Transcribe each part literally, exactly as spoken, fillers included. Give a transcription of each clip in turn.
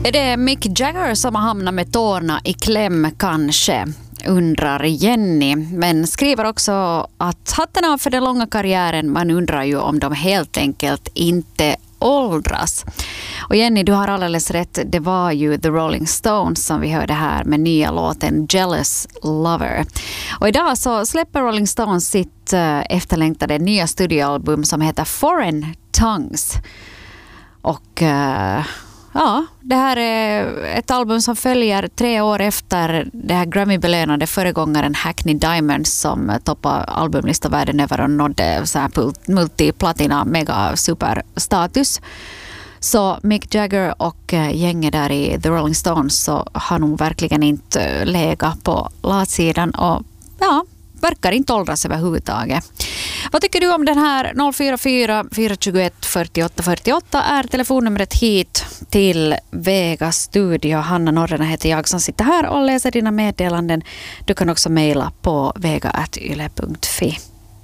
Är det Mick Jagger som har hamnat med tårna i kläm kanske? Undrar Jenny, men skriver också att hatten av för den långa karriären. Man undrar ju om de helt enkelt inte åldras. Och Jenny, du har alldeles rätt. Det var ju The Rolling Stones som vi hörde här med nya låten Jealous Lover. Och idag så släpper Rolling Stones sitt uh, efterlängtade nya studioalbum som heter Foreign Tongues. Och uh, ja, det här är ett album som följer tre år efter det här Grammy-belönade föregångaren Hackney Diamonds som toppade albumlistan världen över och nådde så här multiplatina mega superstatus. Så Mick Jagger och gänget där i The Rolling Stones så har nog verkligen inte legat på latsidan och ja, verkar inte åldras överhuvudtaget. Vad tycker du om den här? noll fyra fyra fyra två ett fyrtioåtta fyrtioåtta är telefonnumret hit till Vega Studio. Hanna Norrena heter jag som sitter här och läser dina meddelanden. Du kan också mejla på vega at yle punkt fi.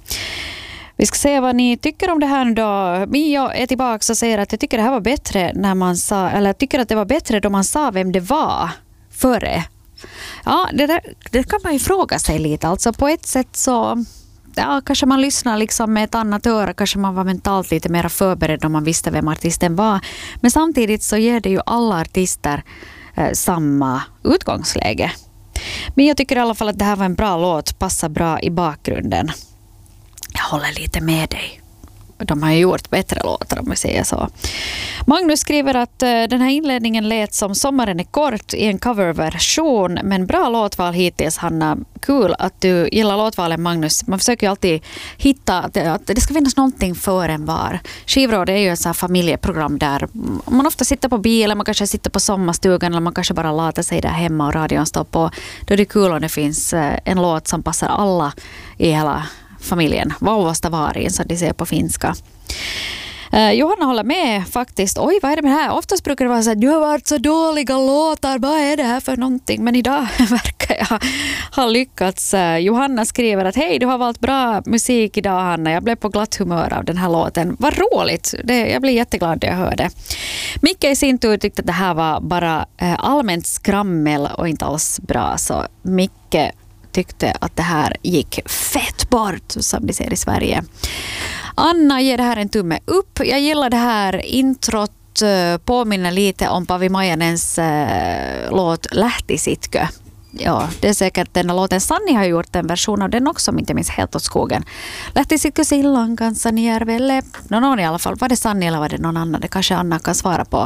Vi ska se vad ni tycker om det här nu då. Mia är tillbaka och säger att jag tycker det här var bättre när man sa, eller jag tycker att det var bättre då man sa vem det var före. Ja, det, där, det kan man ju fråga sig lite. Alltså på ett sätt så ja, kanske man lyssnar liksom med ett annat öra. Kanske man var mentalt lite mer förberedd om man visste vem artisten var. Men samtidigt så ger det ju alla artister eh, samma utgångsläge. Men jag tycker i alla fall att det här var en bra låt. Passar bra i bakgrunden. Jag håller lite med dig. De har ju gjort bättre låtar om vi säger så. Magnus skriver att uh, den här inledningen lät som Sommaren är kort i en coverversion. Men bra låtval hittills, Hanna. Kul att du gillar låtvalen, Magnus. Man försöker ju alltid hitta att det, att det ska finnas någonting för en var. Skivråd är ju ett så här familjeprogram där man ofta sitter på bilen, man kanske sitter på sommarstugan eller man kanske bara latar sig där hemma och radion står på. Då är det kul om det finns uh, en låt som passar alla i hela familjen. Vauvasta varin, så de ser på finska. Eh, Johanna håller med faktiskt. Oj, vad är det med det här? Oftast brukar det vara så att du har varit så dåliga låtar. Vad är det här för någonting? Men idag verkar jag ha lyckats. Eh, Johanna skriver att hej, du har valt bra musik idag, Hanna. Jag blev på glatt humör av den här låten. Vad roligt. Det, jag blir jätteglad när jag hörde. Micke i sin tur tyckte att det här var bara eh, allmänt skrammel och inte alls bra. Så Micke tyckte att det här gick fett bort, som de ser i Sverige. Anna ger det här en tumme upp. Jag gillar det här introt, påminner lite om Pavi Majanens äh, låt Lähtisitkö. Ja, det är säkert den låten. Sanni har gjort en version av den också, om inte minns helt åt skogen. Lähtisitkö sillan kanssa Nijärvelle. No, någon i alla fall. Var det Sanni eller var det någon annan? Det kanske Anna kan svara på.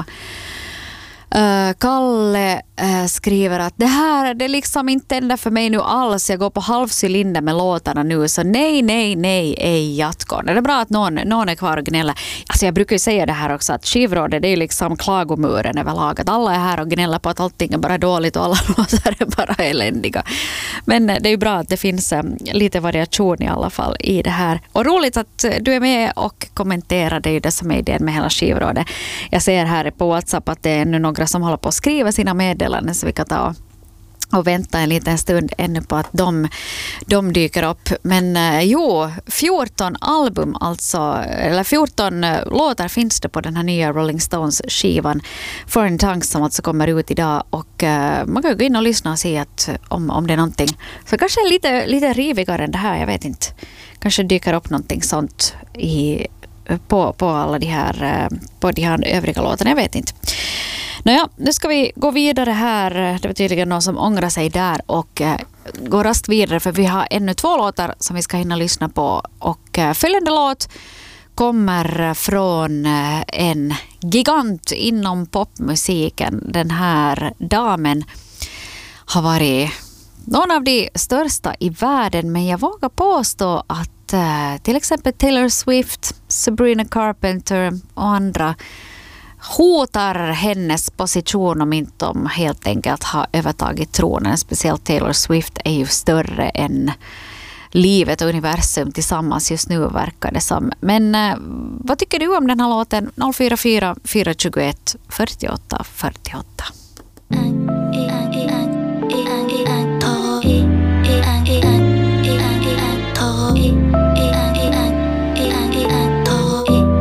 Uh, Kalle uh, skriver att det här det liksom inte ända för mig nu alls. Jag går på halvcylinder med låtarna nu. Så nej, nej, nej, ej jatkon. Det är bra att någon, någon är kvar och gnäller. Alltså jag brukar ju säga det här också, att skivrådet det är liksom klagomuren överlag. Att alla är här och gnäller på att allting är bara dåligt och alla låtar är bara eländiga. Men det är ju bra att det finns um, lite variation i alla fall i det här. Och roligt att du är med och kommenterar. Det är ju det som är idén med hela skivrådet. Jag ser här på WhatsApp att det är nu några som håller på att skriva sina meddelanden, så vi kan ta och vänta en liten stund ännu på att de, de dyker upp. Men eh, jo, fjorton album alltså, eller fjorton eh, låtar finns det på den här nya Rolling Stones skivan Foreign Tongues som alltså kommer ut idag, och eh, man kan gå in och lyssna och se att, om, om det är någonting. Så kanske lite, lite rivigare än det här, jag vet inte. Kanske dyker upp någonting sånt i, på, på alla de här, på de här övriga låtarna, jag vet inte. Nåja, nu ska vi gå vidare här. Det var tydligen någon som ångrar sig där och eh, går rast vidare, för vi har ännu två låtar som vi ska hinna lyssna på. Och eh, följande låt kommer från eh, en gigant inom popmusiken. Den här damen har varit någon av de största i världen, men jag vågar påstå att eh, till exempel Taylor Swift, Sabrina Carpenter och andra hotar hennes position om inte de helt enkelt har övertagit tronen. Speciellt Taylor Swift är ju större än livet och universum tillsammans just nu, verkar det som. Men eh, vad tycker du om den här låten? noll fyra fyra fyra två ett fyrtioåtta fyrtioåtta.